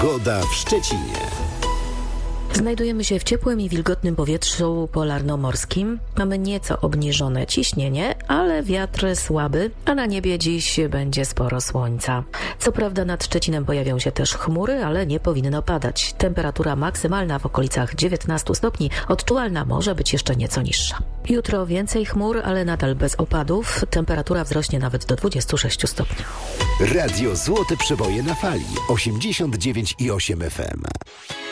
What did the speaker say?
Pogoda w Szczecinie. Znajdujemy się w ciepłym i wilgotnym powietrzu polarnomorskim. Mamy nieco obniżone ciśnienie, ale wiatr słaby, a na niebie dziś będzie sporo słońca. Co prawda nad Szczecinem pojawią się też chmury, ale nie powinno padać. Temperatura maksymalna w okolicach 19 stopni, odczuwalna może być jeszcze nieco niższa. Jutro więcej chmur, ale nadal bez opadów. Temperatura wzrośnie nawet do 26 stopni. Radio Złote Przeboje na fali 89,8 FM.